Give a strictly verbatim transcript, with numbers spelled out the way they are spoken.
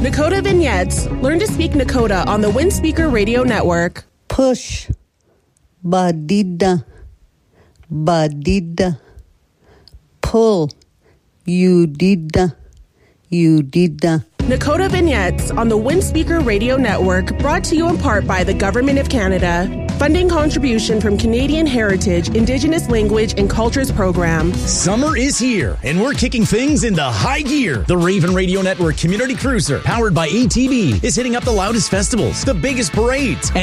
Nakota Vignettes. Learn to speak Nakota on the Windspeaker Radio Network. Push. Badida. Badida. Pull. You dida. You dida. Nakota Vignettes on the Windspeaker Radio Network, brought to you in part by the Government of Canada. Funding contribution from Canadian Heritage, Indigenous Language and Cultures Program. Summer is here, and we're kicking things into high gear. The Raven Radio Network Community Cruiser, powered by A T V, is hitting up the loudest festivals, the biggest parades, and